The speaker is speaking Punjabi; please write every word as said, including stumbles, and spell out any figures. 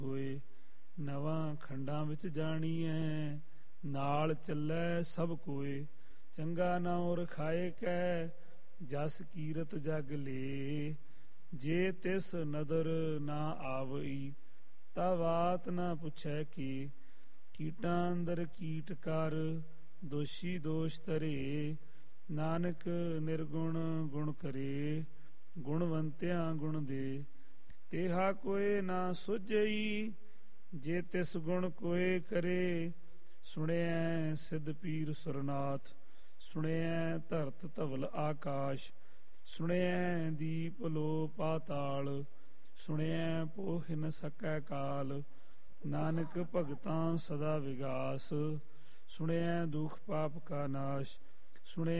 ਹੋਏ ਨਵਾਂ ਖੰਡਾਂ ਵਿੱਚ ਜਾਣੀਐ, ਨਾਲ ਚੱਲੈ ਸਭ ਕੋਏ। ਚੰਗਾ ਨਾਉ ਰਖਾਏ ਕੈ, ਜਸ ਕੀਰਤ ਜਗ ਲੇ। ਜੇ ਤਿਸ ਨਦਰ ਨਾ ਆਵਈ, ਤਾ ਬਾਤ ਨਾ ਪੁੱਛੈ ਕੀ। ਕੀਟਾਂ ਅੰਦਰ ਕੀਟ ਕਰ, ਦੋਸ਼ੀ ਦੋਸ਼ ਧਰੇ। ਨਾਨਕ ਨਿਰਗੁਣ ਗੁਣ ਕਰੇ, ਗੁਣਵੰਤਿਆਂ ਗੁਣ ਦੇ। ਤੇਹਾ ਕੋਇ ਨਾ ਸੁਝਈ, ਜੇ ਤਿਸ ਗੁਣ ਕੋਇ ਕਰੇ। ਸੁਣਿਐ ਸਿੱਧ ਪੀਰ ਸੁਰਨਾਥ, ਸੁਣਿਐ ਧਰਤ ਧਵਲ ਆਕਾਸ਼। ਸੁਣਿਐ ਦੀਪ ਲੋ ਪਾਤਾਲ, ਸੁਣਿਐ ਪੋਹਿ ਨ ਸਕੈ ਕਾਲ। ਨਾਨਕ ਭਗਤਾਂ ਸਦਾ ਵਿਗਾਸ, ਸੁਣਿਐ ਦੁਖ ਪਾਪ ਕਾ ਨਾਸ਼। ਸੁਣਿਐ